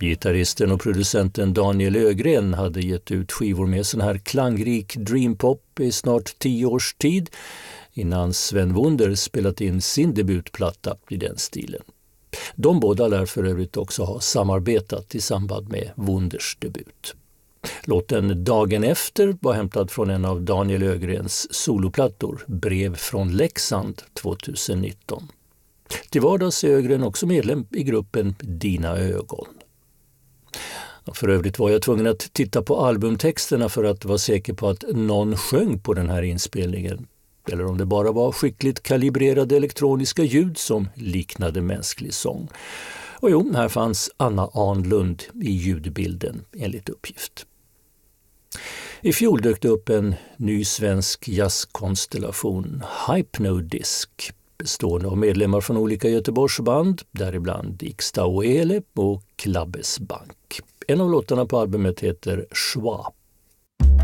Gitarristen och producenten Daniel Ögren hade gett ut skivor med sån här klangrik dreampop i snart 10 års tid innan Sven Wonder spelat in sin debutplatta i den stilen. De båda lär för övrigt också ha samarbetat i samband med Wonders debut. Låten Dagen efter var hämtad från en av Daniel Ögrens soloplattor, Brev från Leksand 2019. Till vardags är Ögren också medlem i gruppen Dina ögon. För övrigt var jag tvungen att titta på albumtexterna för att vara säker på att någon sjöng på den här inspelningen. Eller om det bara var skickligt kalibrerade elektroniska ljud som liknade mänsklig sång. Och jo, här fanns Anna Arnlund i ljudbilden enligt uppgift. I fjol dök det upp en ny svensk jazzkonstellation, Hypnodisc, bestående av medlemmar från olika Göteborgsband, däribland Iksta och Ele och Klabbes Bank. En av låtarna på albumet heter Schwab.